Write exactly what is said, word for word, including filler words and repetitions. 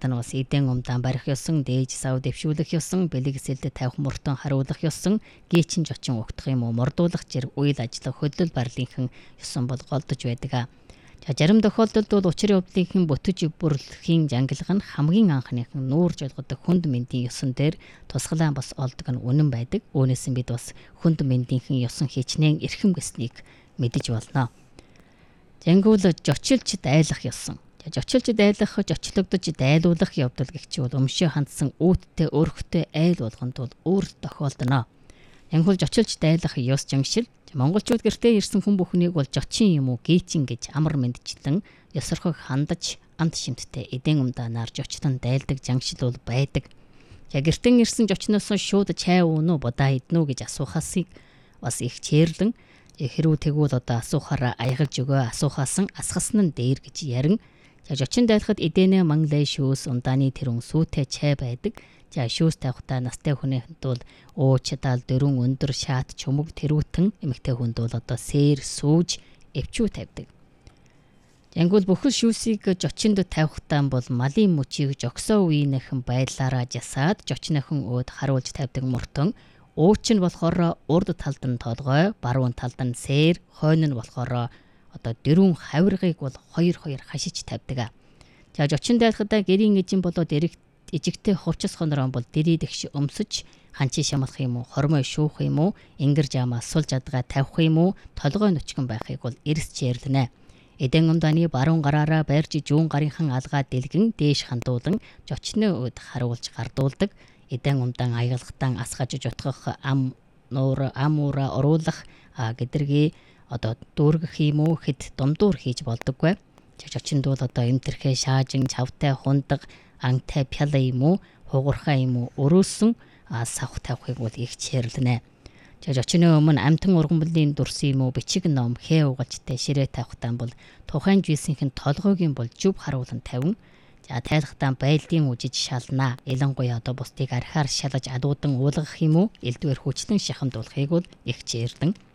дараад нь бас эдэн умдаан барих ёсон, дээж сав дэвшүүлэх ёсон, бэлэг эсэлдэд тавих мөртөн харуулах ёсон, гээчин жочин угтах юм уу, мордуулах зэрэг үйл ажиллах хөдлөл барлынхан ёсон бол голдож байдаг. За зарим тохиолдолд бол учрын явдлынхан бүтэж бүрэлдэхийн жангилга нь хамгийн анхныхан нүүрж олгодог хүнд мэндийн ёсон дээр тусгалаа бас олдог нь үнэн байдаг. Үүнээс нь бид бас хүнд мэндийнхэн ёсон хичнээн эрхэм гэснийг мэдэж болно. Жангуул жочилж дайлах ёсон. Жочилж дайлах, жочлогдож дайлуулах явдал гэгч бол өмшөө хандсан үүдтэй өрхтэй айл болгонд бол өөр тохиолдоно. Янгуул жочилж дайлах ёс жангшил монголчууд гэртээ ирсэн хүн бүхнийг бол жочин юм уу гээчин гэж амар мэдчлэн ёсорхог хандаж амт шимттэй эдэн умдаанаар жочлон дайлдаг жангшил бол байдаг. Яг гэртэн ирсэн жочноос шууд чай уун уу бодаа иднүү гэж асуухасыг бас их чээрлэн хэрүү тэгвэл одоо асуухаараа аягалж өгөө асуухаасан асгасан нь дээр гэж ярин. За жочин дайлахад эдэнэ манглай шүүс ундааны тэрүүн сүүтэй чай байдаг. За шүүс тавихтаа настай хүнийхэнд бол уу чадал дөрүн өндөр шаат чумог тэрүүтэн эмэгтэй хүнд бол одоо сээр сүүж эвчүү тавьдаг. Янгуул бүхэл шүүсийг жочинд тавихтаа бол малын мөчийг жогсоо үеийнхэн байдлаараа жасаад жочныхан өөд харуулж тавьдаг мөртөн ууч нь болохоор урд талд нь толгой, баруун талд нь сээр, хойно нь болохоор одоо дөрүн хавиргыг бол хоёр хоёр хашиж тавьдаг. За жочин дайлахтаа гэрийн эжин болоод эрэг ижигтэй хувцас хонорон бол дэрийдэгш өмсөж ханчи шамлах юм уу, хормой шүүх юм уу, ингэр жамаа сул жадгаа тавих юм уу, толгой нөчгөн байхыг бол эрс чирлэнэ. Эдэн умдааны баруун гараараа барьж жүүн гарынхан алгаа дэлгэн дээш хандуулан жочны өд харуулж гардуулдаг. Эдэн умдаан аягалахтан асгаж жутгах ам нуур ам уура оруулах гэдэргээ одоо дүүргэх юм уу хэд думдуур хийж болдоггүй. Жочинд бол одоо эмтэрхээ шаажин чавтай хундаг ангтай пяла юм уу, хугархаа юм уу, өрөөсөн савх тавихыг бол их чирлэнэ. Жочны өмнө амтан ургамлын дурс юм уу, бичиг ном, хээ угалжтай ширээ тавихтаа бол тухайн жийсийнхэн толгойгийн бол жүв харуулan тавин. За тайлхтаа байлдын үжиж шалнаа. Ялангуяа одоо бусдыг архаар шалгаж адуудан уулгах юм уу, элдвэр хүчлэн шахамдуулахыг бол их чирлэн.